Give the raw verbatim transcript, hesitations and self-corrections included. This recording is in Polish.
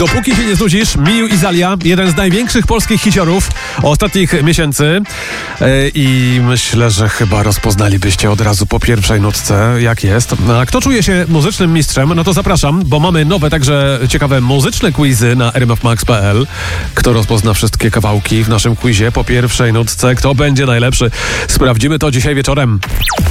Dopóki się nie znudzisz, Miu i Zalia, jeden z największych polskich hiciorów ostatnich miesięcy. I myślę, że chyba rozpoznalibyście od razu po pierwszej nutce, jak jest. A kto czuje się muzycznym mistrzem, no to zapraszam, bo mamy nowe, także ciekawe muzyczne quizy na r m f max kropka p l. Kto rozpozna wszystkie kawałki w naszym quizie po pierwszej nutce, kto będzie najlepszy? Sprawdzimy to dzisiaj wieczorem.